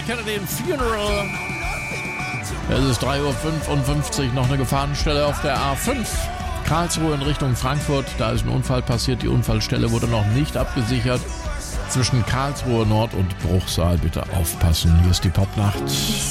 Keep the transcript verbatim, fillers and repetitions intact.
kennt ihr den Funeral? Es ist drei Uhr fünfundfünfzig, noch eine Gefahrenstelle auf der A fünf. Karlsruhe in Richtung Frankfurt, da ist ein Unfall passiert. Die Unfallstelle wurde noch nicht abgesichert. Zwischen Karlsruhe Nord und Bruchsal bitte aufpassen. Hier ist die Popnacht.